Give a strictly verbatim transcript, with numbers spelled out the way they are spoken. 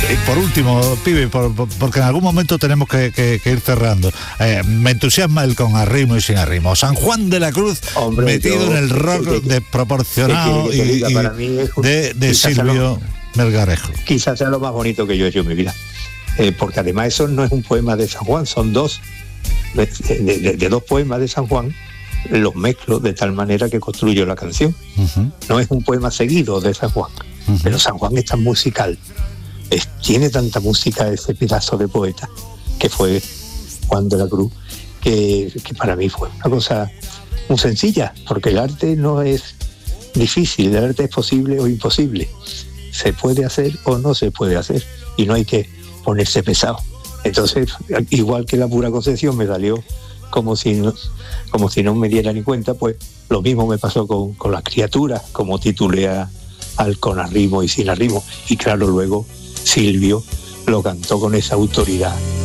y por último, pibe, por, por, porque en algún momento tenemos que, que, que ir cerrando. Eh, me entusiasma el con arrimo y sin arrimo. San Juan de la Cruz, hombre, metido yo, en el rock que, que, desproporcionado que, que, que y, diga, y un, de, de Silvio Melgarejo. Quizás sea lo más bonito que yo he hecho en mi vida. Eh, porque además eso no es un poema de San Juan, son dos, de, de, de, de dos poemas de San Juan, los mezclo de tal manera que construyo la canción. Uh-huh. No es un poema seguido de San Juan, uh-huh. pero San Juan es tan musical, es, tiene tanta música ese pedazo de poeta que fue Juan de la Cruz, que, que para mí fue una cosa muy sencilla, porque el arte no es difícil, el arte es posible o imposible, se puede hacer o no se puede hacer, y no hay que ponerse pesado. Entonces, igual que la pura Concepción me salió como si no, como si no me diera ni cuenta, pues lo mismo me pasó con, con las criaturas, como titulé a, al con arrimo y sin arrimo. Y claro, luego Silvio lo cantó con esa autoridad